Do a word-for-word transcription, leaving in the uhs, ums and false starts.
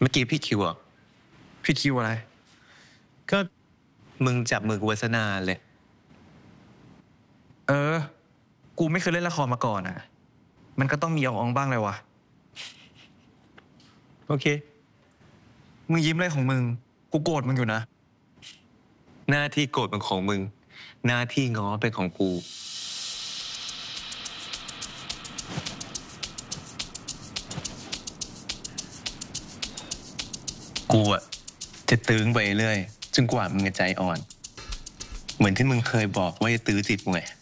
เมื่อกี้พี่คิวอ่ะผิดคิวอะไรก็มึงจับมือกูไว้ซะนานเลยเออ กูไม่เคยเล่นละครมาก่อนอ่ะ มันก็ต้องมีอองๆบ้างเลยวะโอเคมึงยิ้มอะไรของมึง กูโกรธมึงอยู่นะหน้าที่โกรธเป็นของมึง หน้าที่ง้อเป็นของกู กูอะจะตื้งไปเรื่อยจนกว่ามึงจะใจอ่อน เหมือนที่มึงเคยบอกว่าจะตื้อจิตมึงไง